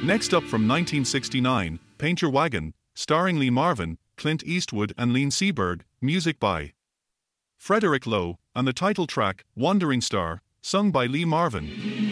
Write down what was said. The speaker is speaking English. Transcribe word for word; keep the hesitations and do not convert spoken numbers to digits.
Next up from nineteen sixty-nine, Paint Your Wagon, starring Lee Marvin, Clint Eastwood and Lean Seaberg, music by Frederick Lowe, and the title track, Wandering Star, sung by Lee Marvin.